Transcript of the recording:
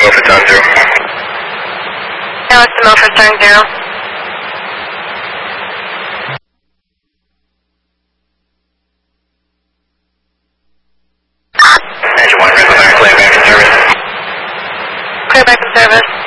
Milford Time Zero. Alex to Milford Time Zero. Engine 1, Red Iron, clear back in service. Clear back in service.